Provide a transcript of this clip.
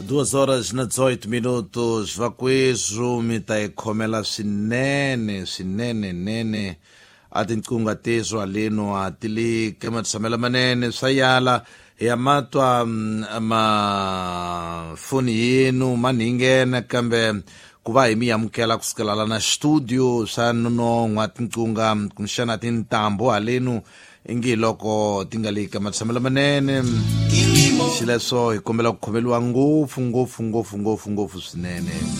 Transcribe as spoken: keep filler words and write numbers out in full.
Duas horas na dezoito minutos, vakuejo mitaikhomela swinene swinene nene atinkunga tezo alino atili kama tsamela manene sayala ya matwa mafoni yenu maningena kambe kuva imi yamukela kusikalala na studio sanono ngatinkunga kunshana tintambo alino ingi loko tingalika matsamela manene sileso ikombela kukhomeliwa ngufu ngufu ngufu ngufu ngufu swinene.